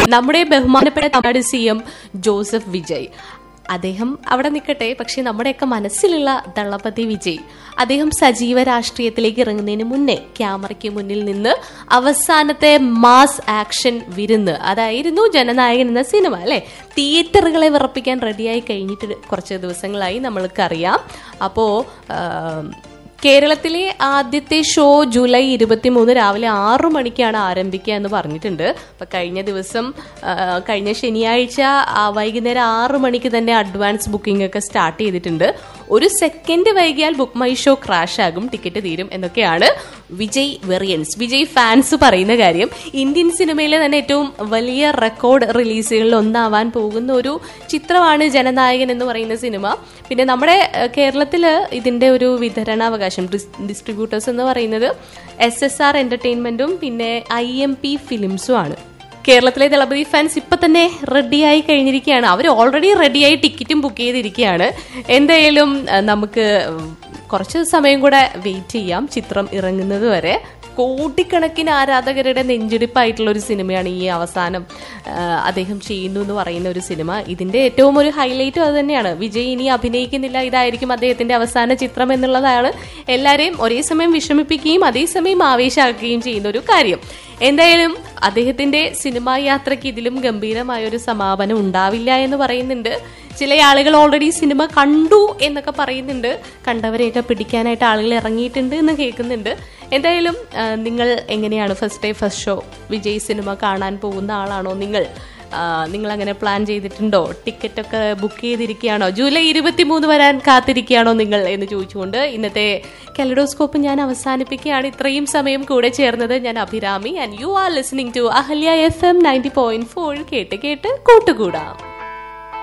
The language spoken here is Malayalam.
നമ്മുടെ ബഹുമാനപ്പെട്ട തമിഴ്നാട് CM ജോസഫ് വിജയ്, അദ്ദേഹം അവിടെ നിൽക്കട്ടെ, പക്ഷെ നമ്മുടെയൊക്കെ മനസ്സിലുള്ള ദളപതി വിജയ്, അദ്ദേഹം സജീവ രാഷ്ട്രീയത്തിലേക്ക് ഇറങ്ങുന്നതിന് മുന്നേ ക്യാമറയ്ക്ക് മുന്നിൽ നിന്ന് അവസാനത്തെ മാസ് ആക്ഷൻ വിരുന്ന്, അതായിരുന്നു ജനനായകൻ എന്ന സിനിമ അല്ലെ, തിയേറ്ററുകളെ വിറപ്പിക്കാൻ റെഡിയായി കഴിഞ്ഞിട്ട് കുറച്ച് ദിവസങ്ങളായി നമ്മൾക്കറിയാം. അപ്പോ കേരളത്തിലെ ആദ്യത്തെ ഷോ ജൂലൈ 23 രാവിലെ 6 മണിക്കാണ് ആരംഭിക്കുക എന്ന് പറഞ്ഞിട്ടുണ്ട്. അപ്പൊ കഴിഞ്ഞ ശനിയാഴ്ച വൈകുന്നേരം 6 മണിക്ക് തന്നെ അഡ്വാൻസ് ബുക്കിംഗ് ഒക്കെ സ്റ്റാർട്ട് ചെയ്തിട്ടുണ്ട്. ഒരു സെക്കൻഡ് വൈകിയാൽ ബുക്ക് മൈ ഷോ ക്രാഷ് ആകും, ടിക്കറ്റ് തീരും എന്നൊക്കെയാണ് വിജയ് ഫാൻസ് പറയുന്ന കാര്യം. ഇന്ത്യൻ സിനിമയിലെ തന്നെ ഏറ്റവും വലിയ റെക്കോർഡ് റിലീസുകളിൽ ഒന്നാവാൻ പോകുന്ന ഒരു ചിത്രമാണ് ജനനായകൻ എന്ന് പറയുന്ന സിനിമ. പിന്നെ നമ്മുടെ കേരളത്തില് ഇതിന്റെ ഒരു വിതരണാവകാശം ഡിസ്ട്രിബ്യൂട്ടേഴ്സ് എന്ന് പറയുന്നത് SSR എന്റർടൈൻമെന്റും പിന്നെ IMP ഫിലിംസും ആണ്. കേരളത്തിലെ ദളപതി ഫാൻസ് ഇപ്പൊ തന്നെ റെഡിയായി കഴിഞ്ഞിരിക്കുകയാണ്. അവർ ഓൾറെഡി റെഡിയായി ടിക്കറ്റും ബുക്ക് ചെയ്തിരിക്കുകയാണ്. എന്തായാലും നമുക്ക് കുറച്ച് സമയം കൂടെ വെയിറ്റ് ചെയ്യാം ചിത്രം ഇറങ്ങുന്നത് വരെ. കോടിക്കണക്കിന് ആരാധകരുടെ നെഞ്ചിടിപ്പായിട്ടുള്ള ഒരു സിനിമയാണ് ഈ അവസാനം അദ്ദേഹം ചെയ്യുന്നു എന്ന് പറയുന്ന ഒരു സിനിമ. ഇതിന്റെ ഏറ്റവും ഒരു ഹൈലൈറ്റും അത് തന്നെയാണ്. വിജയ് ഇനി അഭിനയിക്കുന്നില്ല, ഇതായിരിക്കും അദ്ദേഹത്തിന്റെ അവസാന ചിത്രം എന്നുള്ളതാണ് എല്ലാവരെയും ഒരേ സമയം വിഷമിപ്പിക്കുകയും അതേസമയം ആവേശമാക്കുകയും ചെയ്യുന്ന ഒരു കാര്യം. എന്തായാലും അദ്ദേഹത്തിന്റെ സിനിമാ യാത്രയ്ക്ക് ഇതിലും ഗംഭീരമായ ഒരു സമാപനം ഉണ്ടാവില്ല എന്ന് പറയുന്നുണ്ട്. ചില ആളുകൾ ഓൾറെഡി സിനിമ കണ്ടു എന്നൊക്കെ പറയുന്നുണ്ട്. കണ്ടവരെയൊക്കെ പിടിക്കാനായിട്ട് ആളുകൾ ഇറങ്ങിയിട്ടുണ്ട് എന്ന് കേൾക്കുന്നുണ്ട്. എന്തായാലും നിങ്ങൾ എങ്ങനെയാണ് first day first show Vijay cinema കാണാൻ പോകുന്ന ആളാണോ നിങ്ങൾ അങ്ങനെ പ്ലാൻ ചെയ്തിട്ടുണ്ടോ? ടിക്കറ്റ് ഒക്കെ ബുക്ക് ചെയ്തിരിക്കുകയാണോ? ജൂലൈ 23 വരാൻ കാത്തിരിക്കുകയാണോ നിങ്ങൾ എന്ന് ചോദിച്ചുകൊണ്ട് ഇന്നത്തെ കെലഡോസ്കോപ്പ് ഞാൻ അവസാനിപ്പിക്കുകയാണ്. ഇത്രയും സമയം കൂടെ ചേർന്നത് ഞാൻ Abhirami, and you are listening to Ahalya FM 90.4. കേട്ട് കേട്ട് കൂട്ടുകൂടാം.